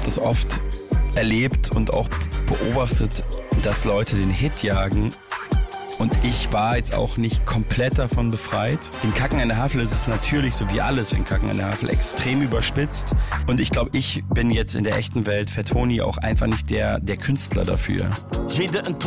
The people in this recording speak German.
das oft erlebt und auch beobachtet, dass Leute den Hit jagen. Und ich war jetzt auch nicht komplett davon befreit. In Kacken an der Havel ist es natürlich, so wie alles in Kacken an der Havel, extrem überspitzt. Und ich glaube, ich bin jetzt in der echten Welt für Toni auch einfach nicht der Künstler dafür.